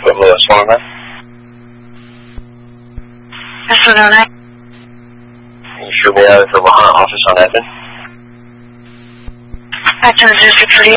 Fort Lewis, Florida. That's what I like. You sure we have it for Bahama office on Evan? I told you to